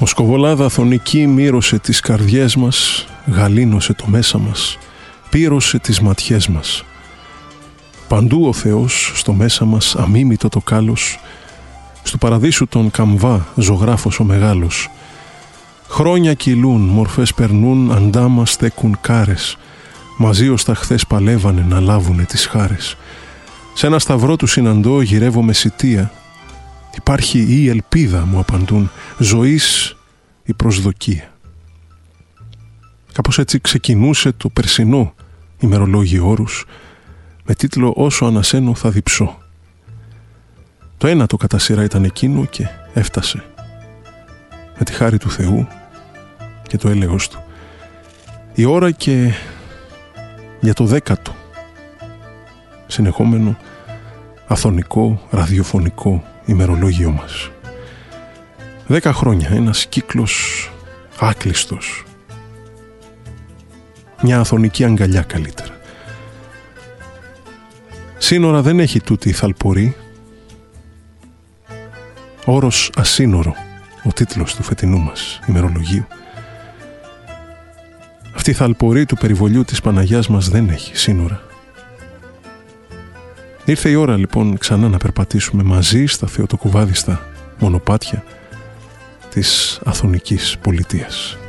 Μοσκοβολάδα αθωνική μύρωσε τις καρδιές μας, γαλήνωσε το μέσα μας, πύρωσε τις ματιές μας. Παντού ο Θεός, στο μέσα μας αμίμητο το κάλος, στου παραδείσου τον καμβά ζωγράφος ο μεγάλος. Χρόνια κυλούν, μορφές περνούν, αντάμα στέκουν κάρες, μαζί ως τα χθες παλεύανε να λάβουνε τις χάρες. Σ' ένα σταυρό του συναντώ, γυρεύω με σιτεία. Υπάρχει η ελπίδα, μου απαντούν, ζωής η προσδοκία. Κάπως έτσι ξεκινούσε το περσινό ημερολόγιο όρους, με τίτλο «Όσο ανασένω θα διψώ». Το ένατο κατά σειρά ήταν εκείνο και έφτασε, με τη χάρη του Θεού και το έλεος του. Η ώρα και για το 10ο συνεχόμενο αθωνικό ραδιοφωνικό ημερολόγιο μας. 10 χρόνια, ένας κύκλος άκλειστος. Μια αθωνική αγκαλιά καλύτερα. Σύνορα δεν έχει τούτη η θαλπορή. Όρος ασύνορο, ο τίτλος του φετινού μας ημερολογίου. Αυτή η θαλπορή του περιβολιού της Παναγιάς μας δεν έχει σύνορα. Ήρθε η ώρα λοιπόν ξανά να περπατήσουμε μαζί στα θεοτοκουβάδιστα μονοπάτια της αθωνικής πολιτείας.